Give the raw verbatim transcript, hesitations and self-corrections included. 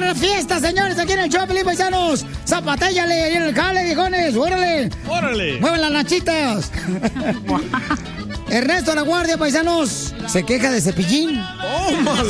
para la fiesta, señores, aquí en el show, Pelín, paisanos. Zapatéllale ahí en el jale, viejones. ¡Órale! ¡Órale! ¡Mueven las nachitas! Ernesto La Guardia, paisanos, se queja de Cepillín. ¡Tómala!